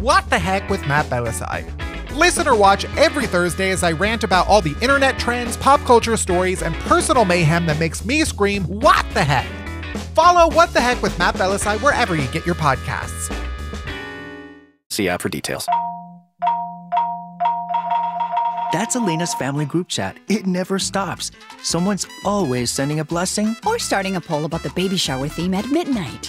What the Heck with Matt Belisai. Listen or watch every Thursday as I rant about all the internet trends, pop culture stories, and personal mayhem that makes me scream, what the heck? Follow What the Heck with Matt Belisai wherever you get your podcasts. See app for details. That's Elena's family group chat. It never stops. Someone's always sending a blessing or starting a poll about the baby shower theme at midnight.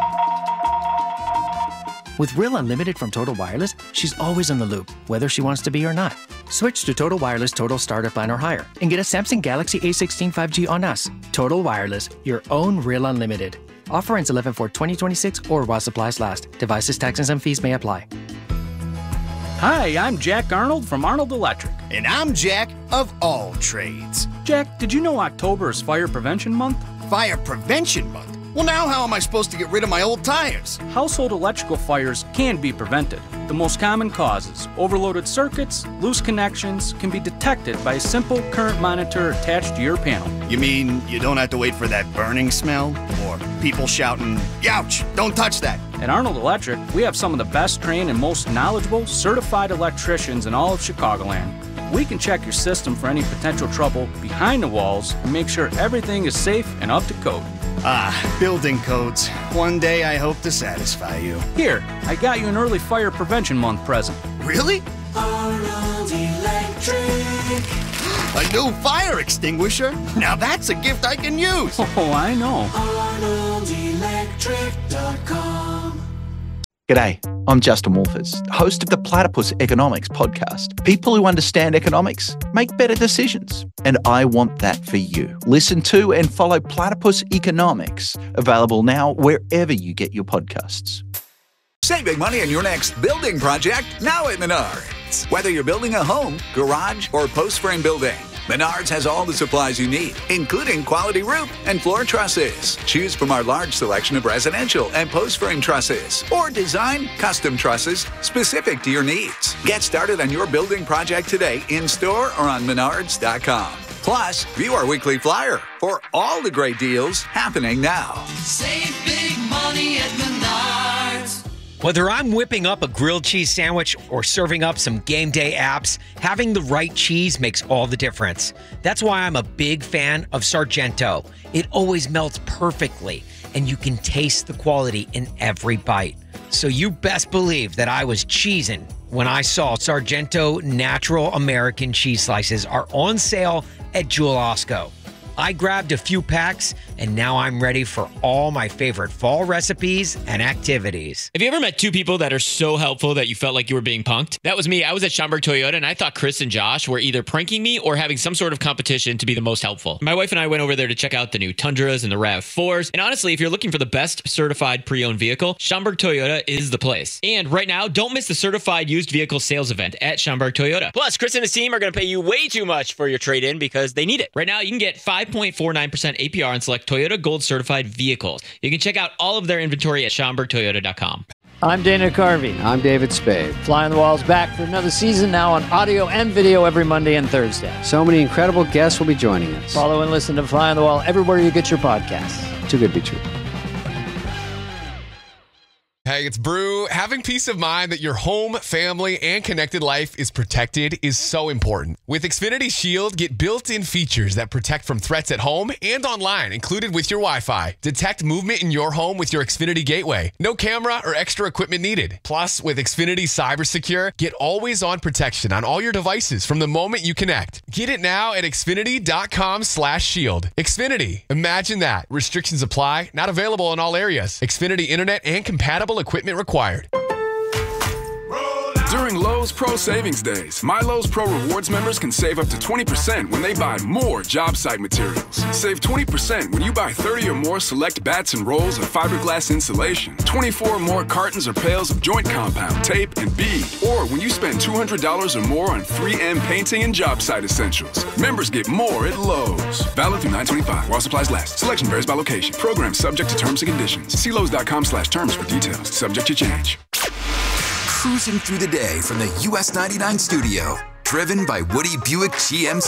With Real Unlimited from Total Wireless, she's always in the loop, whether she wants to be or not. Switch to Total Wireless Total Starter Plan or higher and get a Samsung Galaxy A16 5G on us. Total Wireless, your own Real Unlimited. Offer ends 11/4/2026 or while supplies last. Devices, taxes, and fees may apply. Hi, I'm Jack Arnold from Arnold Electric. And I'm Jack of All Trades. Jack, did you know October is Fire Prevention Month? Fire Prevention Month? Well, now how am I supposed to get rid of my old tires? Household electrical fires can be prevented. The most common causes, overloaded circuits, loose connections, can be detected by a simple current monitor attached to your panel. You mean you don't have to wait for that burning smell? Or people shouting, "Youch, don't touch that." At Arnold Electric, we have some of the best trained and most knowledgeable certified electricians in all of Chicagoland. We can check your system for any potential trouble behind the walls and make sure everything is safe and up to code. Building codes. One day I hope to satisfy you. Here, I got you an early Fire Prevention Month present. Really? Arnold Electric. A new fire extinguisher? Now that's a gift I can use. Oh, I know. ArnoldElectric.com. G'day, I'm Justin Wolfers, host of the Platypus Economics podcast. People who understand economics make better decisions, and I want that for you. Listen to and follow Platypus Economics, available now wherever you get your podcasts. Save big money on your next building project now at Menards. Whether you're building a home, garage, or post-frame building, Menards has all the supplies you need, including quality roof and floor trusses. Choose from our large selection of residential and post-frame trusses, or design custom trusses specific to your needs. Get started on your building project today in-store or on Menards.com. Plus, view our weekly flyer for all the great deals happening now. Save big money at Menards. Whether I'm whipping up a grilled cheese sandwich or serving up some game day apps, having the right cheese makes all the difference. That's why I'm a big fan of Sargento. It always melts perfectly, and you can taste the quality in every bite. So you best believe that I was cheesing when I saw Sargento Natural American cheese slices are on sale at Jewel Osco. I grabbed a few packs, and now I'm ready for all my favorite fall recipes and activities. Have you ever met two people that are so helpful that you felt like you were being punked? That was me. I was at Schaumburg Toyota, and I thought Chris and Josh were either pranking me or having some sort of competition to be the most helpful. My wife and I went over there to check out the new Tundras and the RAV4s. And honestly, if you're looking for the best certified pre-owned vehicle, Schaumburg Toyota is the place. And right now, don't miss the certified used vehicle sales event at Schaumburg Toyota. Plus, Chris and his team are going to pay you way too much for your trade-in because they need it. Right now, you can get 5.49% APR on select Toyota Gold certified vehicles. You can check out all of their inventory at SchaumburgToyota.com. I'm Dana Carvey. I'm David Spade. Fly on the Wall's back for another season, now on audio and video every Monday and Thursday. So many incredible guests will be joining us. Follow and listen to Fly on the Wall everywhere you get your podcasts. Too good to be true. Hey, it's Brew. Having peace of mind that your home, family, and connected life is protected is so important. With Xfinity Shield, get built-in features that protect from threats at home and online, included with your Wi-Fi. Detect movement in your home with your Xfinity Gateway. No camera or extra equipment needed. Plus, with Xfinity Cyber Secure, get always-on protection on all your devices from the moment you connect. Get it now at Xfinity.com/shield. Xfinity. Imagine that. Restrictions apply. Not available in all areas. Xfinity Internet and compatible equipment required. During Lowe's Pro Savings Days, My Lowe's Pro Rewards members can save up to 20% when they buy more job site materials. Save 20% when you buy 30 or more select bats and rolls of fiberglass insulation, 24 more cartons or pails of joint compound, tape, and bead, or when you spend $200 or more on 3M painting and job site essentials. Members get more at Lowe's. Valid through 9/25 while supplies last. Selection varies by location. Program subject to terms and conditions. See Lowe's.com/terms for details. Subject to change. Cruising through the day from the US 99 studio, driven by Woody Buick GMC.